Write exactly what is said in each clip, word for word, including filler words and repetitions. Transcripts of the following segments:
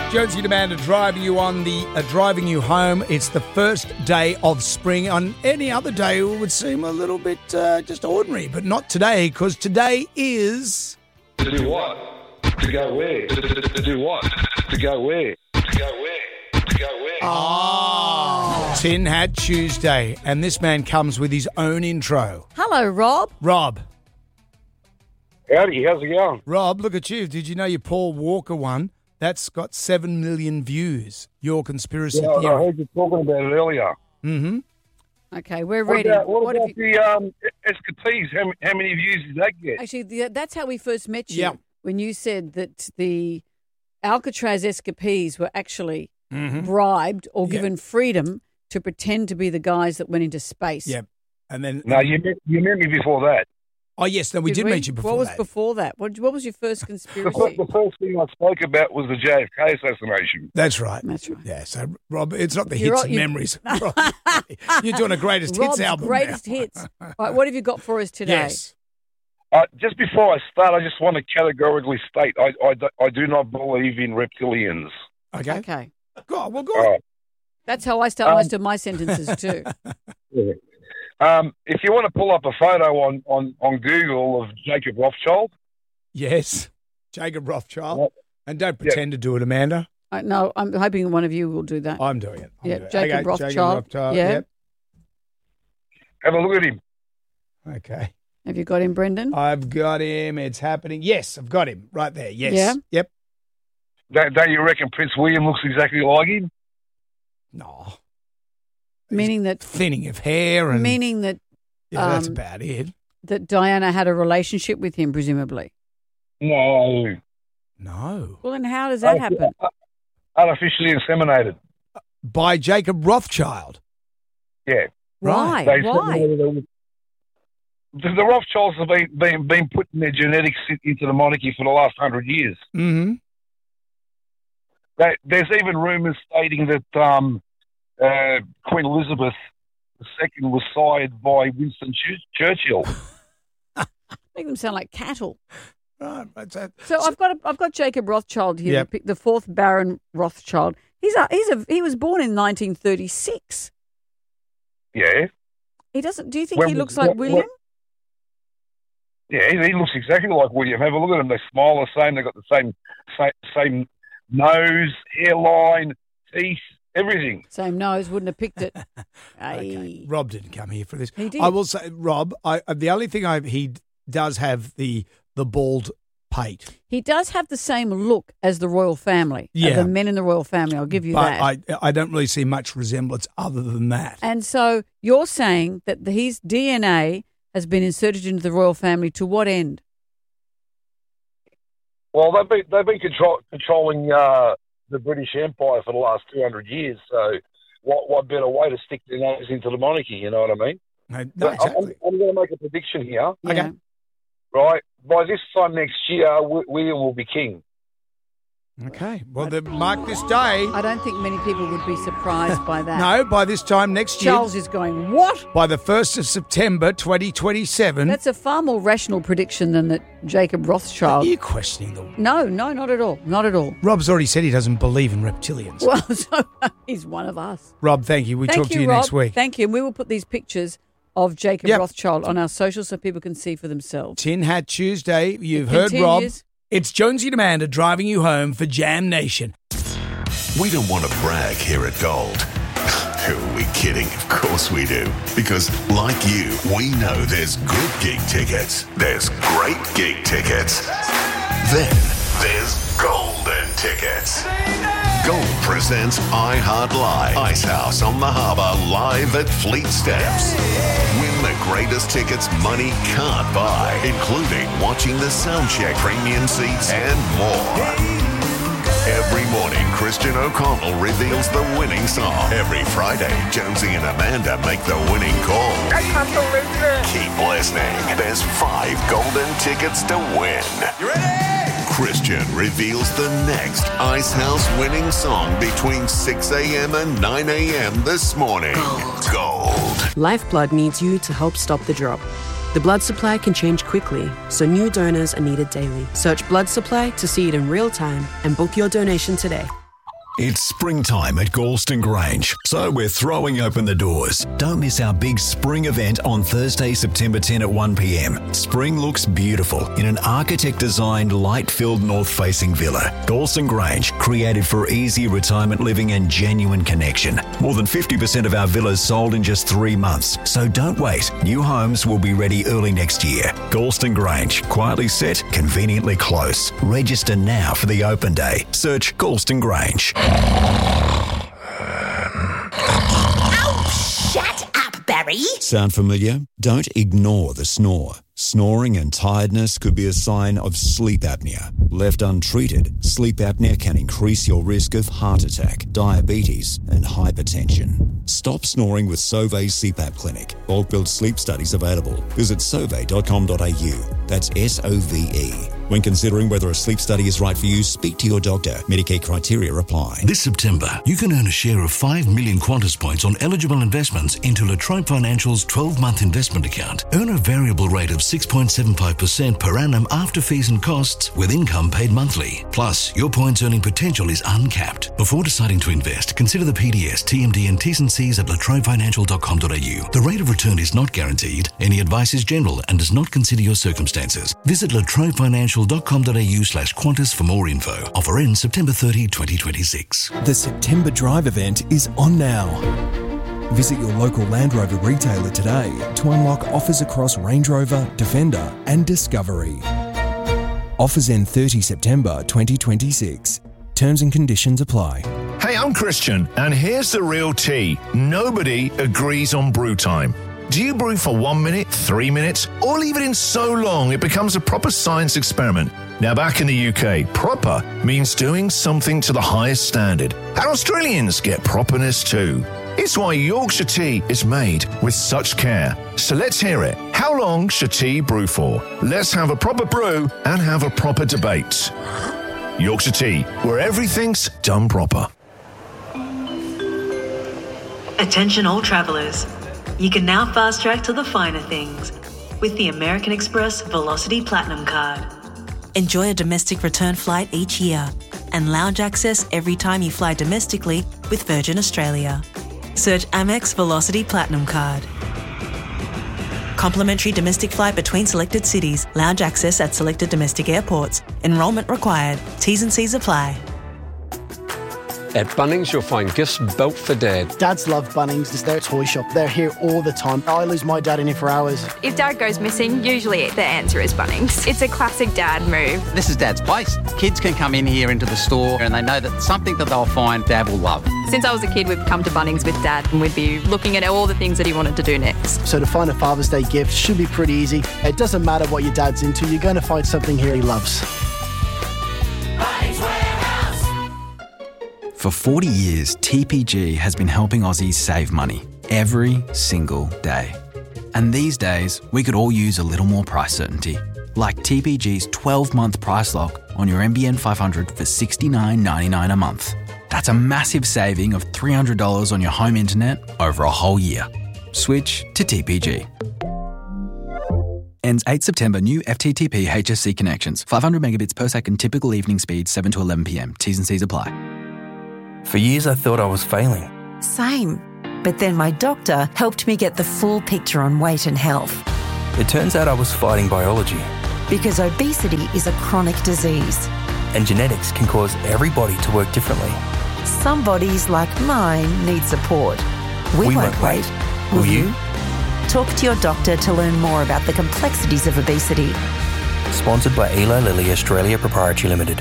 Jonesy and Amanda driving you on the uh, driving you home. It's the first day of spring. On any other day, it would seem a little bit uh, just ordinary, but not today, because today is To do what? To go where? To, to, to do what? To go where? To go where? To go where? oh. Tin Hat Tuesday, and this man comes with his own intro. Hello, Rob. Rob, Howdy, how's it going? Rob, look at you. Did you know your Paul Walker one? That's got seven million views. Your conspiracy Yeah, I theory. heard you talking about it earlier. Mm-hmm. Okay, we're What ready. about, what What about have you- the um, escapees? How, how many views did that get? Actually, the, that's how we first met you. Yeah. When you said that the Alcatraz escapees were actually Mm-hmm. bribed or Yeah. given freedom to pretend to be the guys that went into space. Yep. And then, No, you met, you met me before that. oh yes, no, we did, meet you before What was that. before that? What, what was your first The, conspiracy? fir- the first thing I spoke about was the J F K assassination. That's right. That's right. Yeah, so Rob, it's not the You're hits all- and you- memories. Rob, you're doing a greatest Rob's hits album greatest now. hits. All right, what have you got for us today? Yes. Uh, just before I start, I just want to categorically state I, I, do- I do not believe in reptilians. Okay. Okay. Go, well, go All on. right. That's how I start Um, most of my sentences too. Yeah. Um, if you want to pull up a photo on, on, on Google of Jacob Rothschild, Yes. Jacob Rothschild. Yep. And don't pretend to do it, Amanda. Uh, no, I'm hoping one of you will do that. I'm doing it. I'm Yeah, doing it. Jacob Okay, Rothschild. Jacob Rothschild. Yeah. Yep. have a look at him. Okay. Have you got him, Brendan? I've got him. It's happening. Yes, I've got him right there. Yes. Yeah? Yep. Don't, don't you reckon Prince William looks exactly like him? No. meaning that Thinning of hair and meaning that yeah, that's um, about it. that Diana had a relationship with him, presumably. No. No. Well, then how does that Oh, happen? Artificially inseminated. By Jacob Rothschild. Yeah. Why? They Why? inseminated them. The, the Rothschilds have been, been, been putting their genetics in- into the monarchy for the last hundred years. Mm-hmm. They, there's even rumours stating that um, uh, Queen Elizabeth the Second was sired by Winston Ch- Churchill. Make them sound like cattle. Right. That's that. So I've got a, I've got Jacob Rothschild here, Yep. the, the fourth Baron Rothschild. He's a, he's a, he was born in nineteen thirty-six. Yeah. He doesn't. Do you think When he was- looks like what- William? what- Yeah, he, he looks exactly like William. Have a look at them. They smile the same. They've got the same, same, same nose, hairline, teeth, everything. Same nose, wouldn't have picked it. Okay. Aye. Rob didn't come here for this. He did. I will say, Rob, I, the only thing I he does have the the bald pate. He does have the same look as the royal family. uh, Yeah. the men in the royal family. I'll give you but that. I I don't really see much resemblance other than that. And so you're saying that the, his D N A has been inserted into the royal family to what end? Well, they've been they've been control, controlling uh, the British Empire for the last two hundred years. So, what what better way to stick their nose into the monarchy? You know what I mean? No, no, But I'm- exactly. I'm, I'm going to make a prediction here. Yeah. Okay. Right, by this time next year, w- William will be king. Okay. Well, then mark this day. I don't think many people would be surprised by that. No, by this time next year, Charles is going, what? by the first of September, twenty twenty-seven. That's a far more rational prediction than that Jacob Are Rothschild. you questioning the? No, no, not at all. Not at all. Rob's already said he doesn't believe in reptilians. Well, so he's one of us. Rob, thank you. We Thank talk you, to you Rob. next week. Thank you. And we will put these pictures of Jacob Yep. Rothschild on our socials so people can see for themselves. Tin Hat Tuesday. You've It heard Rob. continues. It's Jonesy and Amanda driving you home for Jam Nation. We don't want to brag here at Gold. Who are we kidding? Of course we do. Because, like you, we know there's good gig tickets, there's great gig tickets, then there's golden tickets. Gold presents iHeart Live, Icehouse on the Harbour, live at Fleet Steps. Win the greatest tickets money can't buy, including watching the soundcheck, premium seats, and more. Every morning, Christian O'Connell reveals the winning song. Every Friday, Jonesy and Amanda make the winning call. I can't believe it. Keep listening. There's five golden tickets to win. You ready? Christian reveals the next Icehouse winning song between six a.m. and nine a.m. this morning. Gold. Gold. Lifeblood needs you to help stop the drop. The blood supply can change quickly, so new donors are needed daily. Search blood supply to see it in real time and book your donation today. It's springtime at Galston Grange, so we're throwing open the doors. Don't miss our big spring event on Thursday, September tenth at one p m. Spring looks beautiful in an architect-designed, light-filled, north-facing villa. Galston Grange, created for easy retirement living and genuine connection. More than fifty percent of our villas sold in just three months, so don't wait. New homes will be ready early next year. Galston Grange, quietly set, conveniently close. Register now for the open day. Search Galston Grange. Oh, shut up, Barry. Sound familiar? Don't ignore the snore. Snoring and tiredness could be a sign of sleep apnea. Left untreated, sleep apnea can increase your risk of heart attack, diabetes, and hypertension. Stop snoring with Sauvé C PAP Clinic. Bulk billed sleep studies available. Visit sauve dot com dot a u. That's S O V E. When considering whether a sleep study is right for you, speak to your doctor. Medicare criteria apply. This September, you can earn a share of five million Qantas points on eligible investments into Latrobe Financial's twelve-month investment account. Earn a variable rate of six point seven five percent per annum after fees and costs, with income paid monthly. Plus, your points earning potential is uncapped. Before deciding to invest, consider the P D S, T M D and T's and C's at latrobe financial dot com dot a u. The rate of return is not guaranteed. Any advice is general and does not consider your circumstances. Visit latrobe financial dot com dot a u slash Qantas for more info. Offer ends September thirtieth, twenty twenty-six. The September Drive event is on now. Visit your local Land Rover retailer today to unlock offers across Range Rover, Defender and Discovery. Offers end thirtieth September twenty twenty-six. Terms and conditions apply. Hey, I'm Christian, and here's the real tea. Nobody agrees on brew time. Do you brew for one minute, three minutes, or leave it in so long it becomes a proper science experiment? Now, back in the U K, proper means doing something to the highest standard. And Australians get properness too. It's why Yorkshire tea is made with such care. So let's hear it. How long should tea brew for? Let's have a proper brew and have a proper debate. Yorkshire tea, where everything's done proper. Attention all travellers. You can now fast track to the finer things with the American Express Velocity Platinum Card. Enjoy a domestic return flight each year and lounge access every time you fly domestically with Virgin Australia. Search Amex Velocity Platinum Card. Complimentary domestic flight between selected cities. Lounge access at selected domestic airports. Enrolment required. T's and C's apply. At Bunnings, you'll find gifts built for Dad. Dads love Bunnings. It's their toy shop. They're here all the time. I lose my dad in here for hours. If Dad goes missing, usually the answer is Bunnings. It's a classic Dad move. This is Dad's place. Kids can come in here into the store and they know that something that they'll find Dad will love. Since I was a kid, we'd come to Bunnings with Dad and we'd be looking at all the things that he wanted to do next. So to find a Father's Day gift should be pretty easy. It doesn't matter what your dad's into. You're going to find something here he loves. For forty years, T P G has been helping Aussies save money every single day. And these days, we could all use a little more price certainty, like T P G's twelve-month price lock on your N B N five hundred for sixty-nine ninety-nine a month. That's a massive saving of three hundred dollars on your home internet over a whole year. Switch to T P G. Ends eighth September. New F T T P H S C connections. five hundred megabits per second. Typical evening speed seven to eleven p m. T's and C's apply. For years, I thought I was failing. Same. But then my doctor helped me get the full picture on weight and health. It turns out I was fighting biology. Because obesity is a chronic disease. And genetics can cause every body to work differently. Some bodies, like mine, need support. We, we won't, won't wait. wait. Will, Will you? you? Talk to your doctor to learn more about the complexities of obesity. Sponsored by Eli Lilly Australia Proprietary Limited.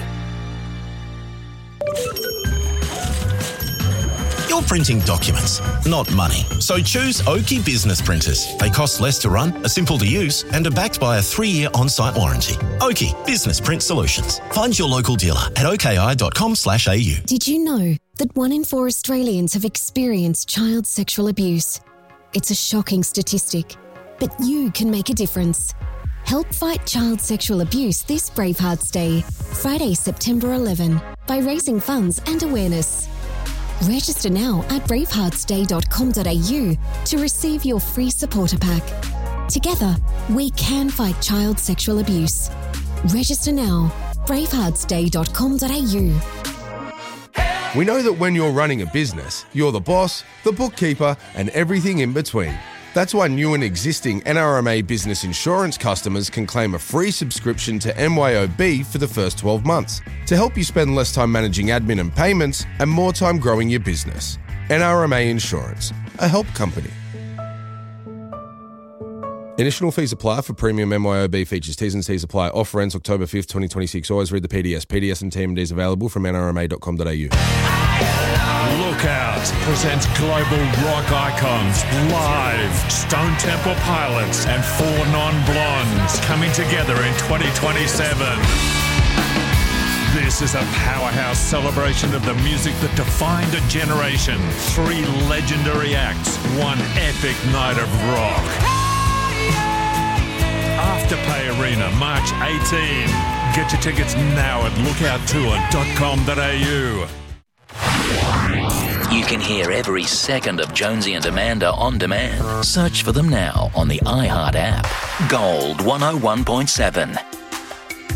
You're printing documents, not money. So choose Oki Business Printers. They cost less to run, are simple to use, and are backed by a three-year on-site warranty. Oki Business Print Solutions. Find your local dealer at oki dot com slash a u. Did you know that one in four Australians have experienced child sexual abuse? It's a shocking statistic, but you can make a difference. Help fight child sexual abuse this Bravehearts Day, Friday, September eleventh, by raising funds and awareness. Register now at bravehearts day dot com dot a u to receive your free supporter pack. Together, we can fight child sexual abuse. Register now, bravehearts day dot com dot a u. We know that when you're running a business, you're the boss, the bookkeeper, and everything in between. That's why new and existing N R M A business insurance customers can claim a free subscription to M Y O B for the first twelve months to help you spend less time managing admin and payments and more time growing your business. N R M A Insurance, a help company. Initial fees apply for premium M Y O B features. T's and C's apply. Offer ends October fifth, twenty twenty-six. Always read the P D S. P D S and T M Ds available from N R M A dot com dot A U. Lookout presents global rock icons live. Stone Temple Pilots and Four Non-Blondes coming together in twenty twenty-seven. This is a powerhouse celebration of the music that defined a generation. Three legendary acts, one epic night of rock. Afterpay Arena, March eighteenth. Get your tickets now at lookout tour dot com dot A U. You can hear every second of Jonesy and Amanda on demand. Search for them now on the iHeart app. Gold one oh one point seven.